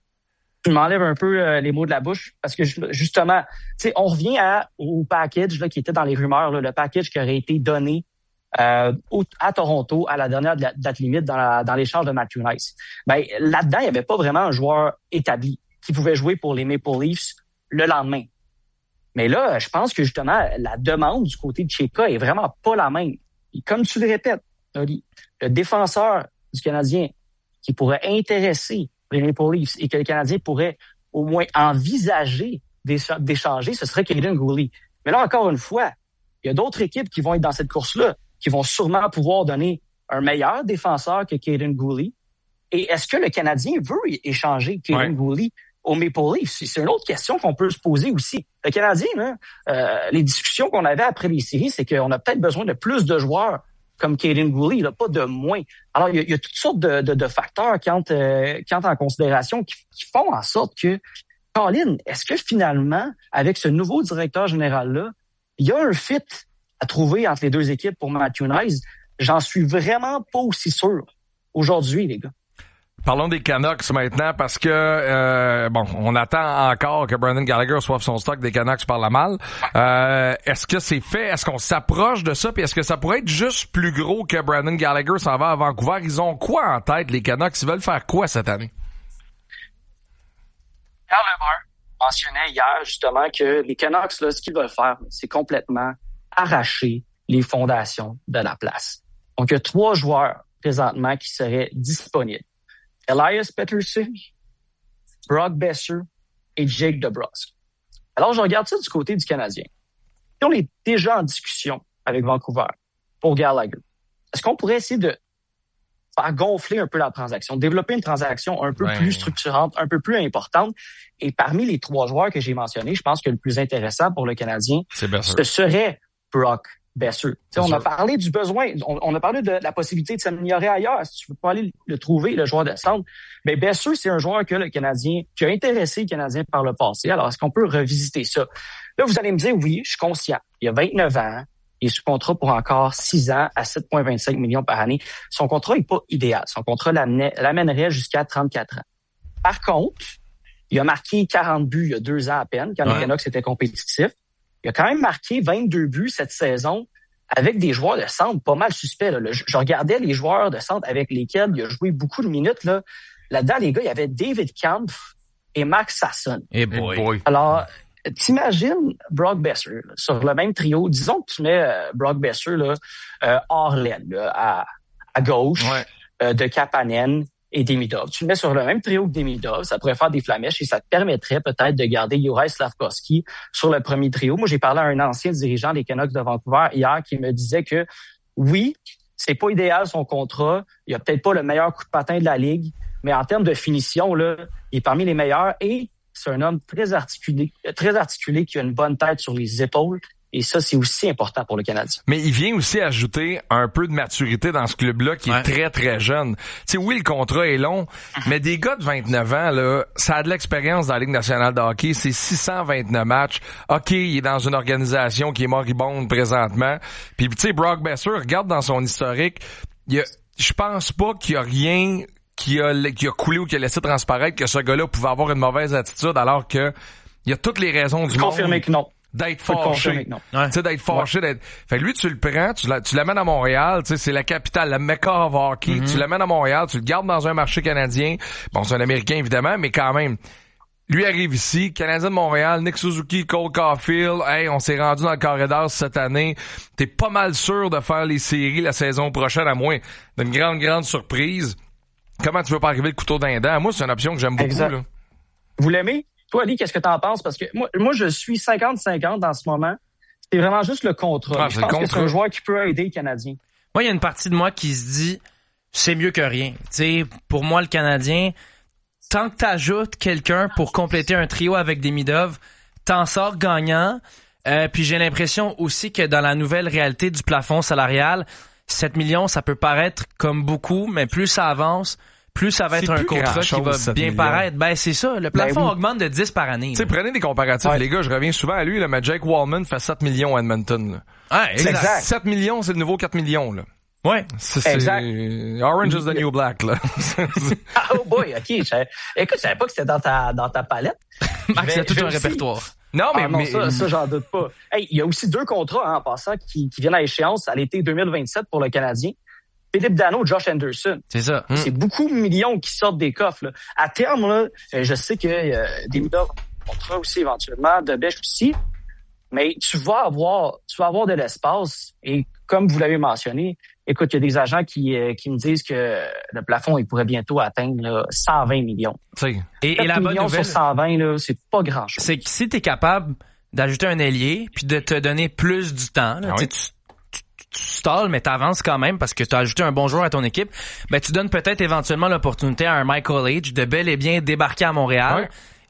Tu m'enlèves un peu euh, les mots de la bouche parce que justement, tu sais, on revient à, au package là, qui était dans les rumeurs, là, le package qui aurait été donné euh, au, à Toronto à la dernière date limite dans, la, dans l'échange de Matthew Knies. Ben, là-dedans, il n'y avait pas vraiment un joueur établi qui pouvait jouer pour les Maple Leafs le lendemain. Mais là, je pense que justement, la demande du côté de Chaika est vraiment pas la même. Et comme tu le répètes, Oli, le défenseur du Canadien qui pourrait intéresser les Maple Leafs et que le Canadien pourrait au moins envisager d'échanger, ce serait Caden Goulet. Mais là, encore une fois, il y a d'autres équipes qui vont être dans cette course-là, qui vont sûrement pouvoir donner un meilleur défenseur que Caden Goulet. Et est-ce que le Canadien veut échanger Caden ouais. Goulet? aux Maple Leafs? C'est une autre question qu'on peut se poser aussi. Le Canadien, là, euh, les discussions qu'on avait après les séries, c'est qu'on a peut-être besoin de plus de joueurs comme Kaden Guhle, là, pas de moins. Alors, il y a, il y a toutes sortes de, de, de facteurs qui entrent, euh, qui entrent en considération, qui, qui font en sorte que, Colin, est-ce que finalement, avec ce nouveau directeur général-là, il y a un fit à trouver entre les deux équipes pour Matthew Knies? J'en suis vraiment pas aussi sûr aujourd'hui, les gars. Parlons des Canucks maintenant parce que euh, bon, on attend encore que Brendan Gallagher reçoive son stock des Canucks par la malle. Euh, est-ce que c'est fait? Est-ce qu'on s'approche de ça? Puis est-ce que ça pourrait être juste plus gros que Brendan Gallagher s'en va à Vancouver? Ils ont quoi en tête, les Canucks? Ils veulent faire quoi cette année? Carl Lemar mentionnait hier justement que les Canucks, là, ce qu'ils veulent faire, c'est complètement arracher les fondations de la place. Donc, il y a trois joueurs présentement qui seraient disponibles. Elias Pettersson, Brock Besser et Jake DeBrusk. Alors, je regarde ça du côté du Canadien. Si on est déjà en discussion avec Vancouver pour Gallagher, est-ce qu'on pourrait essayer de faire gonfler un peu la transaction, développer une transaction un peu ouais. plus structurante, un peu plus importante? Et parmi les trois joueurs que j'ai mentionnés, je pense que le plus intéressant pour le Canadien, ce serait Brock Besser. On sûr. a parlé du besoin, on, on a parlé de la possibilité de s'améliorer ailleurs. Si tu veux pas aller le trouver, le joueur de centre, mais Besser, c'est un joueur que le Canadien, qui a intéressé le Canadien par le passé. Alors, est-ce qu'on peut revisiter ça? Là, vous allez me dire, oui, je suis conscient. Il a vingt-neuf ans, il est sous contrat pour encore six ans à sept virgule vingt-cinq millions par année. Son contrat est pas idéal. Son contrat l'amènerait jusqu'à trente-quatre ans. Par contre, il a marqué quarante buts il y a deux ans à peine, quand ouais. le Canucks était compétitif. Il a quand même marqué vingt-deux buts cette saison avec des joueurs de centre pas mal suspects. Là. Je, je regardais les joueurs de centre avec lesquels il a joué beaucoup de minutes. Là. Là-dedans, les gars, il y avait David Kampf et Max Sasson. Hey boy. Alors, t'imagines Brock Besser là, sur le même trio. Disons que tu mets euh, Brock Besser là, euh, hors l'aile, là, à, à gauche ouais. euh, de Kapanen et Demidov. Tu le mets sur le même trio que Demidov, ça pourrait faire des flamèches et ça te permettrait peut-être de garder Juraj Slafkovský sur le premier trio. Moi, j'ai parlé à un ancien dirigeant des Canucks de Vancouver hier qui me disait que oui, c'est pas idéal son contrat, il a peut-être pas le meilleur coup de patin de la ligue, mais en termes de finition, là, il est parmi les meilleurs et c'est un homme très articulé, très articulé qui a une bonne tête sur les épaules. Et ça, c'est aussi important pour le Canadien. Mais il vient aussi ajouter un peu de maturité dans ce club-là qui ouais. est très, très jeune. Tu sais, oui, le contrat est long, mais des gars de vingt-neuf ans, là, ça a de l'expérience dans la Ligue nationale de hockey. C'est six cent vingt-neuf matchs. OK, il est dans une organisation qui est moribonde présentement. Puis, tu sais, Brock Besser, regarde dans son historique, il y a, je pense pas qu'il y a rien qui a, qui a coulé ou qui a laissé transparaître que ce gars-là pouvait avoir une mauvaise attitude alors que il y a toutes les raisons du monde. Confirmé que non. D'être fâché, tu sais, d'être fâché, ouais. d'être. Fait que lui, tu le prends, tu, la, tu l'amènes à Montréal, tu sais, c'est la capitale, la Mecca of hockey. Mm-hmm. Tu l'amènes à Montréal, tu le gardes dans un marché canadien. Bon, c'est un Américain évidemment, mais quand même. Lui arrive ici, Canadien de Montréal, Nick Suzuki, Cole Caulfield. Hey, on s'est rendu dans le corridor cette année. T'es pas mal sûr de faire les séries la saison prochaine, à moins d'une grande, grande surprise. Comment tu veux pas arriver le couteau dans les dents? Moi, c'est une option que j'aime beaucoup, exact. Là. Vous l'aimez? Toi, Ali, qu'est-ce que t'en penses? Parce que moi, moi je suis cinquante cinquante dans ce moment. C'est vraiment juste le contrat. Ah, je pense contrat. que c'est un joueur qui peut aider les Canadiens. Moi, il y a une partie de moi qui se dit c'est mieux que rien. Tu sais, pour moi, le Canadien, tant que t'ajoutes quelqu'un pour compléter un trio avec Demidov, t'en sors gagnant. Euh, puis j'ai l'impression aussi que dans la nouvelle réalité du plafond salarial, sept millions, ça peut paraître comme beaucoup, mais plus ça avance, plus ça va être un contrat qui va bien millions. paraître. Ben, c'est ça. Le plafond ben oui. augmente de dix par année. Tu sais, prenez des comparatifs, ouais. les gars. Je reviens souvent à lui, là, mais Jake Wallman fait sept millions à Edmonton, là. Ah, exact. sept millions, c'est le nouveau quatre millions, là. Ouais. C'est, exact. C'est Orange is the new black, là. Oh boy, ok. Je, écoute, je savais pas que c'était dans ta, dans ta palette. Max, il y a tout un aussi... répertoire. Non, mais, ah, non, mais... ça, ça, j'en doute pas. Hey, il y a aussi deux contrats, hein, en passant, qui, qui viennent à échéance à l'été deux mille vingt-sept pour le Canadien. Philippe Danault, Josh Anderson. C'est ça. C'est hum. beaucoup de millions qui sortent des coffres, là. À terme, là, je sais que euh, des millions contrats aussi éventuellement, de Bech aussi. Mais tu vas avoir, tu vas avoir de l'espace. Et comme vous l'avez mentionné, écoute, il y a des agents qui, euh, qui me disent que le plafond, il pourrait bientôt atteindre là, cent vingt millions. Et, et la bonne nouvelle, sur cent vingt, là, c'est pas grand-chose. C'est que si tu es capable d'ajouter un ailier puis de te donner plus du temps, là, ah oui. tu, tu, tu stalles, mais t'avances quand même parce que tu as ajouté un bon joueur à ton équipe, ben tu donnes peut-être éventuellement l'opportunité à un Michael H de bel et bien débarquer à Montréal. Ouais.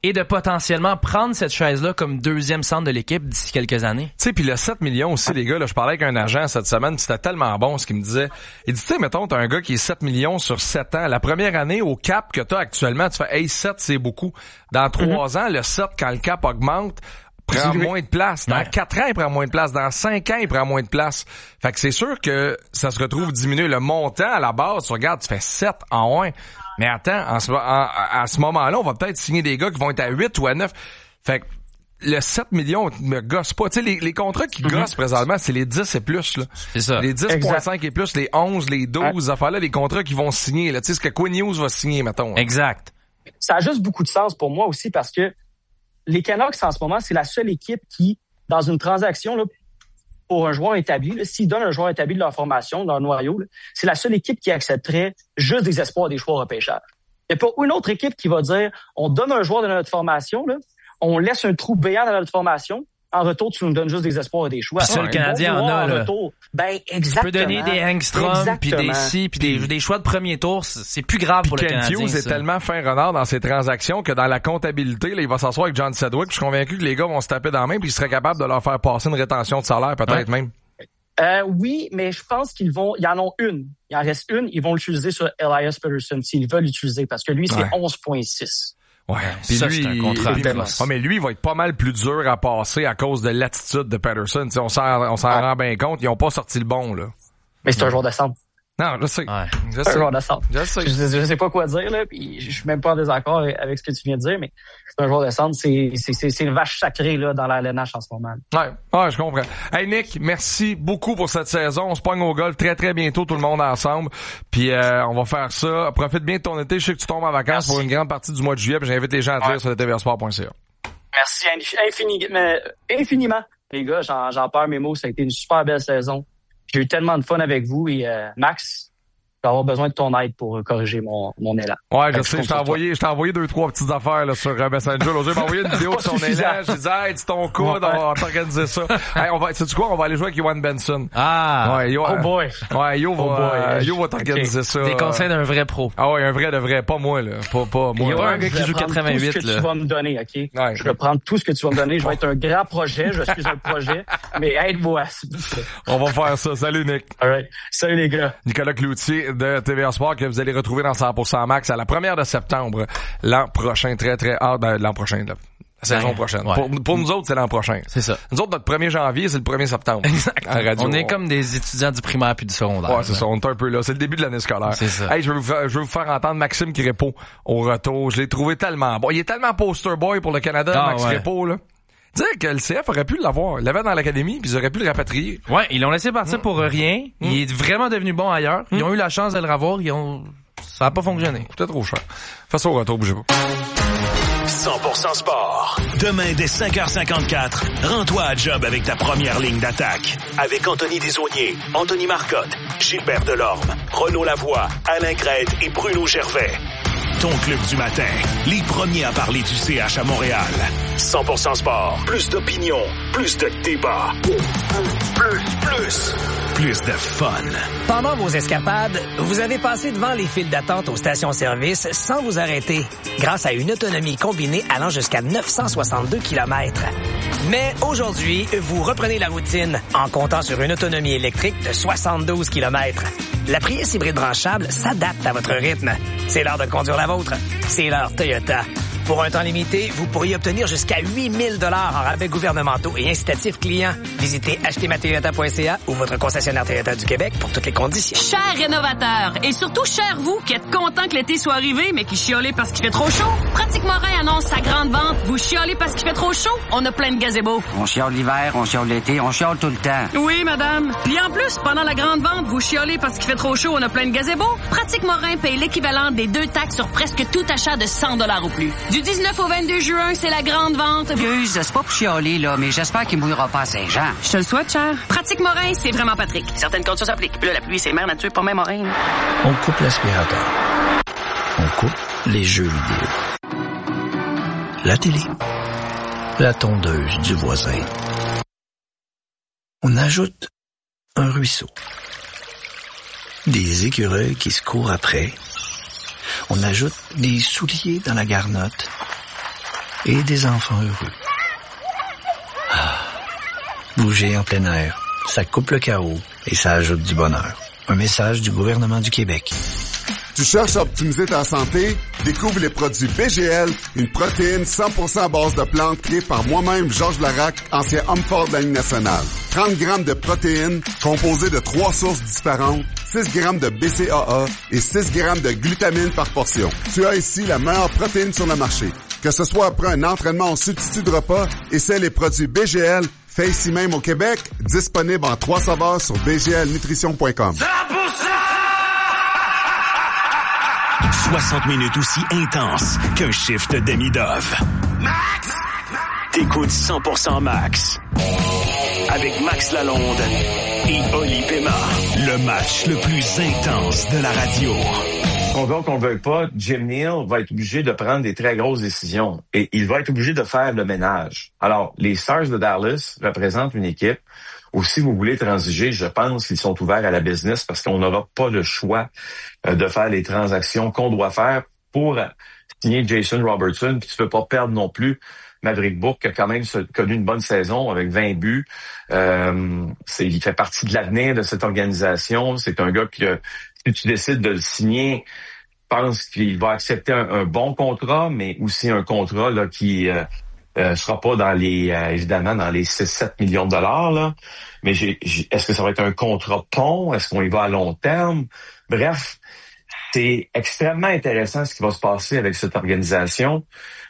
et de potentiellement prendre cette chaise-là comme deuxième centre de l'équipe d'ici quelques années. Tu sais, puis le sept millions aussi, les gars, là, je parlais avec un agent cette semaine, puis c'était tellement bon ce qu'il me disait. Il dit, tu sais, mettons, t'as un gars qui est sept millions sur sept ans. La première année, au cap que t'as actuellement, tu fais, hey, sept, c'est beaucoup. Dans trois mm-hmm. ans, le sept, quand le cap augmente, prend moins de place. Dans quatre ans, il prend moins de place. Dans cinq ans, il prend moins de place. Fait que c'est sûr que ça se retrouve diminuer. Le montant, à la base, tu regardes, tu fais sept en un. Mais attends, en ce, en, à ce moment-là, on va peut-être signer des gars qui vont être à huit ou à neuf. Fait que le sept millions me gosse pas. Tu sais, les, les contrats qui mm-hmm. gossent présentement, c'est les dix et plus, là. C'est ça. Les dix virgule cinq et plus, les onze, les douze, ouais. affaires-là, les contrats qui vont signer, là. Tu sais, ce que Quinn Hughes va signer, mettons. Exact. Ça a juste beaucoup de sens pour moi aussi parce que les Canucks, en ce moment, c'est la seule équipe qui, dans une transaction, là, pour un joueur établi, là, s'ils donnent un joueur établi de leur formation, de leur noyau, là, c'est la seule équipe qui accepterait juste des espoirs des choix au repêchage. Il n'y a pas une autre équipe qui va dire, on donne un joueur de notre formation, là, on laisse un trou béant dans notre formation, en retour, tu nous donnes juste des espoirs et des choix. Puis ça, le Canadien en a, là. Ben, exactement. Tu peux donner des Engstrom, puis des si, puis des, des choix de premier tour. C'est plus grave pour le Canadien. Hughes est tellement fin renard dans ses transactions que dans la comptabilité, là, il va s'asseoir avec John Sedgwick. Je suis convaincu que les gars vont se taper dans la main puis ils seraient capables de leur faire passer une rétention de salaire, peut-être ouais. même. Euh, oui, mais je pense qu'ils vont, il y en a une. Il en reste une. Ils vont l'utiliser sur Elias Pettersson s'ils veulent l'utiliser parce que lui, c'est ouais. onze virgule six. Ouais, puis ça, lui, c'est un contrat. Ah, mais lui, il va être pas mal plus dur à passer à cause de l'attitude de Pettersson. T'sais, on s'en, on s'en ouais. rend bien compte. Ils ont pas sorti le bon, là. Mais c'est un joueur de centre. Non, je sais. Ouais. Je sais. Un joueur de centre. Je sais. Je, je sais pas quoi dire, là, puis je suis même pas en désaccord avec ce que tu viens de dire, mais c'est un joueur de centre. C'est, c'est, c'est, c'est une vache sacrée, là, dans la L N H en ce moment. Ouais. Ouais, je comprends. Hey, Nick, merci beaucoup pour cette saison. On se pogne au golf très, très bientôt, tout le monde ensemble. Puis, euh, on va faire ça. Profite bien de ton été. Je sais que tu tombes en vacances merci. Pour une grande partie du mois de juillet, puis j'invite les gens à te ouais. lire sur le T V R sport point C A. Merci infini, mais, infiniment. Les gars, j'en, j'en perds mes mots. Ça a été une super belle saison. J'ai eu tellement de fun avec vous et euh, Max, je vais avoir besoin de ton aide pour corriger mon, mon élan. Ouais, je sais, je t'ai envoyé, je t'ai envoyé deux, trois petites affaires, là, sur Messenger. L'autre, m'a envoyé une vidéo de son élan. J'ai dit, hey, dis ton coude, on va t'organiser ça. Hey, on va, sais-tu quoi? On va aller jouer avec Yohan Benson. Ah! Ouais, Yo, oh boy! Ouais, Yo va, oh boy. Yo va t'organiser okay. ça. Des conseils d'un vrai pro. Ah ouais, un vrai de vrai, pas moi, là. Pas, pas moi. Il y a un gars qui joue quatre-vingt-huit, tout ce que là. tu vas me donner, OK? Ouais. Je vais prendre tout ce que tu vas me donner. Je vais être un grand projet. Je suis un projet. Mais aide-moi. On va faire ça. Salut, Nick. All right. Salut, les gars. Nicolas Cloutier de T V R Sport que vous allez retrouver dans cent pour cent Max à la première de septembre l'an prochain. Très, très hâte. Ben, l'an prochain, là. La saison ouais, prochaine. Ouais. Pour, pour nous autres, c'est l'an prochain. C'est ça. Nous autres, notre premier janvier, c'est le premier septembre. Exactement. En radio. On est comme des étudiants du primaire puis du secondaire. Ouais, c'est là. Ça. On est un peu là. C'est le début de l'année scolaire. C'est ça. Hey, je veux vous faire, je veux vous faire entendre Maxime Crépeau au retour. Je l'ai trouvé tellement bon. Il est tellement poster boy pour le Canada, ah, Max ouais. Crépeau, là. Dire que le C F aurait pu l'avoir. Il l'avait dans l'académie, puis ils auraient pu le rapatrier. Ouais, ils l'ont laissé partir mmh. pour rien. Mmh. Il est vraiment devenu bon ailleurs. Ils mmh. ont eu la chance de le revoir. Ils ont... Ça a pas fonctionné. C'était trop cher. Fais ça au retour, bougez pas. cent pour cent sport. Demain, dès cinq heures cinquante-quatre, rends-toi à job avec ta première ligne d'attaque. Avec Anthony Desaulniers, Anthony Marcotte, Gilbert Delorme, Renaud Lavoie, Alain Crête et Bruno Gervais. Ton club du matin. Les premiers à parler du C H à Montréal. cent pour cent sport. Plus d'opinion. Plus de débat. Plus, plus. Plus de fun. Pendant vos escapades, vous avez passé devant les files d'attente aux stations-service sans vous arrêter, grâce à une autonomie combinée allant jusqu'à neuf cent soixante-deux kilomètres. Mais aujourd'hui, vous reprenez la routine en comptant sur une autonomie électrique de soixante-douze kilomètres. La Prius hybride branchable s'adapte à votre rythme. C'est l'heure de conduire la vôtre. C'est l'heure Toyota. Pour un temps limité, vous pourriez obtenir jusqu'à huit mille dollars en rabais gouvernementaux et incitatifs clients. Visitez acheter ma toyota point c a ou votre concessionnaire Toyota du Québec pour toutes les conditions. Chers rénovateurs, et surtout chers vous qui êtes contents que l'été soit arrivé mais qui chiolez parce qu'il fait trop chaud, Pratique Morin annonce sa grande vente. Vous chiolez parce qu'il fait trop chaud? On a plein de gazebos. On chiole l'hiver, on chiole l'été, on chiole tout le temps. Oui, madame. Puis en plus, pendant la grande vente, vous chiolez parce qu'il fait trop chaud, on a plein de gazebos. Pratique Morin paye l'équivalent des deux taxes sur presque tout achat de cent dollars ou plus. Du dix-neuf au vingt-deux juin, c'est la grande vente. Excuse, c'est pas pour chialer, là, mais j'espère qu'il mouillera pas à Saint-Jean. Je te le souhaite, cher. Pratique Morin, c'est vraiment Patrick. Certaines conditions s'appliquent. Puis là, la pluie, c'est mère nature, pas même Morin. On coupe l'aspirateur. On coupe les jeux vidéo. La télé. La tondeuse du voisin. On ajoute un ruisseau. Des écureuils qui se courent après. On ajoute des souliers dans la garnotte. et des enfants heureux. Ah, bouger en plein air, ça coupe le chaos et ça ajoute du bonheur. Un message du gouvernement du Québec. Tu cherches à optimiser ta santé? Découvre les produits B G L, une protéine cent pour cent à base de plantes créée par moi-même, Georges Larac, ancien homme fort de la Ligue nationale. trente grammes de protéines composées de trois sources différentes, six grammes de B C A A et six grammes de glutamine par portion. Tu as ici la meilleure protéine sur le marché. Que ce soit après un entraînement en substitut de repas, essaie les produits B G L, fait ici même au Québec, disponible en trois saveurs sur b g l nutrition point com. soixante minutes aussi intenses qu'un shift demi-dove. Max! T'écoutes cent pour cent Max. Avec Max Lalonde et Oli Pema. Le match le plus intense de la radio. Qu'on veut qu'on veuille pas, Jim Neal va être obligé de prendre des très grosses décisions. Et il va être obligé de faire le ménage. Alors, les Stars de Dallas représentent une équipe ou si vous voulez transiger, je pense qu'ils sont ouverts à la business parce qu'on n'aura pas le choix de faire les transactions qu'on doit faire pour signer Jason Robertson. Puis tu peux pas perdre non plus Maverick Bourque, qui a quand même connu une bonne saison avec vingt buts. Euh, c'est, il fait partie de l'avenir de cette organisation. C'est un gars que, si tu décides de le signer, je pense qu'il va accepter un, un bon contrat, mais aussi un contrat là qui... Euh, Euh, sera pas dans les euh, évidemment dans les six sept millions de dollars là, mais j'ai, j'ai, est-ce que ça va être un contrat pont, est-ce qu'on y va à long terme? Bref, c'est extrêmement intéressant ce qui va se passer avec cette organisation.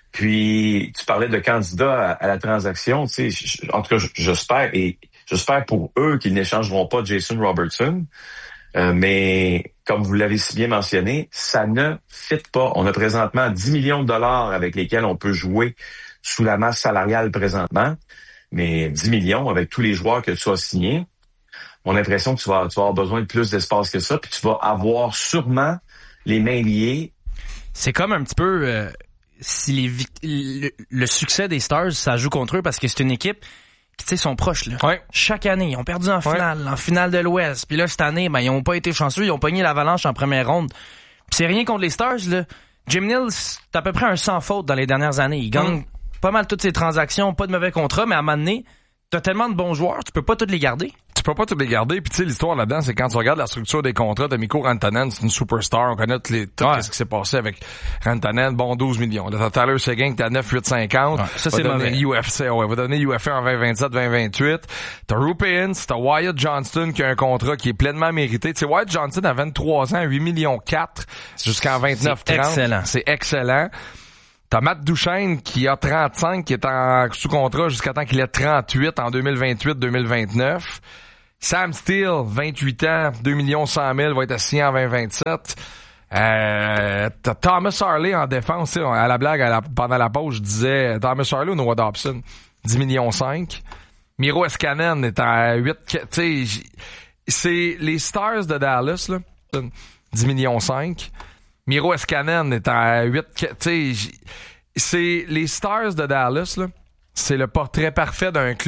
Puis tu parlais de candidats à, à la transaction, tu sais, en tout cas j'espère et j'espère pour eux qu'ils n'échangeront pas Jason Robertson. Euh, mais comme vous l'avez si bien mentionné, ça ne fit pas. On a présentement dix millions de dollars avec lesquels on peut jouer sous la masse salariale présentement, mais dix millions avec tous les joueurs que tu as signés, on a l'impression que tu vas, tu vas avoir besoin de plus d'espace que ça, puis tu vas avoir sûrement les mains liées. C'est comme un petit peu euh, si les le, le succès des Stars, ça joue contre eux parce que c'est une équipe qui, tu sais, sont proches là. Ouais. Chaque année, ils ont perdu en finale, ouais. en finale de l'Ouest, puis là cette année, ben ils ont pas été chanceux, ils ont pogné l'Avalanche en première ronde. Puis c'est rien contre les Stars là. Jim Neal, c'est à peu près un sans faute dans les dernières années. Il gagne mm. pas mal toutes ces transactions, pas de mauvais contrats, mais à un moment donné, t'as tellement de bons joueurs, tu peux pas tous les garder. Tu peux pas tous les garder, puis tu sais, l'histoire là-dedans, c'est quand tu regardes la structure des contrats de Mikko Rantanen, c'est une superstar, on connaît tout, les, tout ouais. ce qui s'est passé avec Rantanen, bon, douze millions. Là, t'as Tyler Seguin qui est à neuf virgule huit cinquante. Ouais, ça, c'est mauvais. U F C, ouais, va donner U F A en vingt vingt-sept vingt vingt-huit. T'as Roope Hintz, t'as Wyatt Johnston qui a un contrat qui est pleinement mérité. Tu sais, Wyatt Johnston à vingt-trois ans, huit virgule quatre millions jusqu'en vingt-neuf trente. C'est excellent. C'est excellent. T'as Matt Duchesne qui a trente-cinq, qui est en sous contrat jusqu'à temps qu'il ait trente-huit en deux mille vingt-huit deux mille vingt-neuf. Sam Steele, vingt-huit ans, deux millions cent mille, va être assigné en vingt vingt-sept. Euh, t'as Thomas Harley en défense, à la blague, à la, pendant la pause, je disais Thomas Harley ou Noah Dobson, dix millions cinq. Miro Escanen est à huit, tu sais, c'est les Stars de Dallas, là, dix millions cinq. Miro Escanen est à huit, tu sais, c'est les Stars de Dallas, là, c'est le portrait parfait d'un club